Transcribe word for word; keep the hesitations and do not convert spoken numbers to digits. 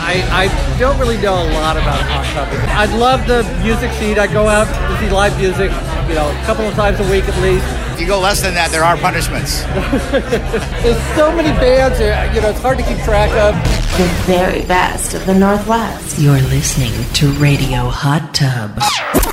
I, I don't really know a lot about Hot Tub. I'd love the music scene. I go out to see live music, you know, a couple of times a week at least. If you go less than that, there are punishments. There's so many bands, you know, it's hard to keep track of. The very best of the Northwest. You're listening to Radio Hot Tub.